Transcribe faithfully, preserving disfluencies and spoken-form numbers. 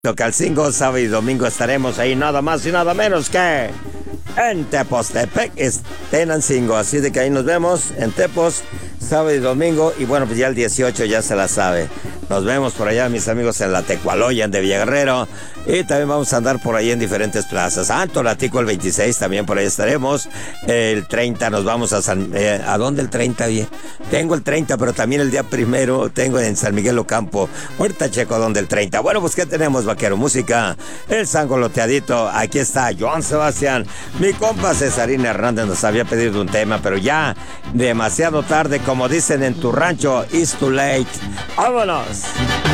Calcingo, sábado y domingo estaremos ahí nada más y nada menos que en Tepostepec, Tenancingo. Así de que ahí nos vemos en Tepos, sábado y domingo. Y bueno, pues ya el dieciocho ya se la sabe. Nos vemos por allá, mis amigos, en la Tecualoyan de Villaguerrero. Y también vamos a andar por ahí en diferentes plazas. Ah, Tonatico el veintiséis, también por ahí estaremos. El treinta nos vamos a San... Eh, ¿A dónde el treinta? Bien. Tengo el treinta, pero también el día primero tengo en San Miguel Ocampo. Ahorita checo dónde el treinta. Bueno, pues ¿qué tenemos, vaquero? Música, el sangoloteadito. Aquí está Joan Sebastián. Mi compa Cesarín Hernández nos había pedido un tema, pero ya demasiado tarde, como dicen en tu rancho, it's too late. ¡Vámonos!